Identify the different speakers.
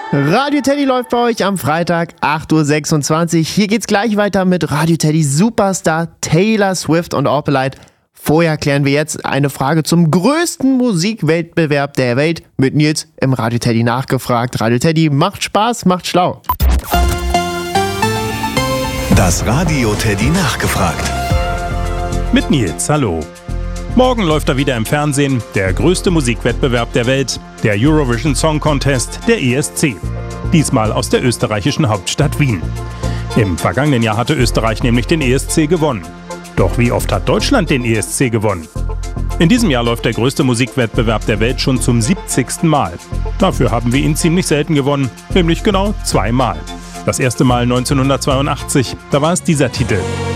Speaker 1: Radio Teddy läuft bei euch am Freitag, 8.26 Uhr. Hier geht's gleich weiter mit Radio Teddy Superstar Taylor Swift und Opelite. Vorher klären wir jetzt eine Frage zum größten Musikwettbewerb der Welt mit Nils im Radio Teddy nachgefragt. Radio Teddy macht Spaß, macht schlau.
Speaker 2: Das Radio Teddy nachgefragt.
Speaker 3: Mit Nils, hallo. Morgen läuft er wieder im Fernsehen, der größte Musikwettbewerb der Welt, der Eurovision Song Contest, der ESC. Diesmal aus der österreichischen Hauptstadt Wien. Im vergangenen Jahr hatte Österreich nämlich den ESC gewonnen. Doch wie oft hat Deutschland den ESC gewonnen? In diesem Jahr läuft der größte Musikwettbewerb der Welt schon zum 70. Mal. Dafür haben wir ihn ziemlich selten gewonnen, nämlich genau 2 Mal. Das erste Mal 1982, da war es dieser Titel.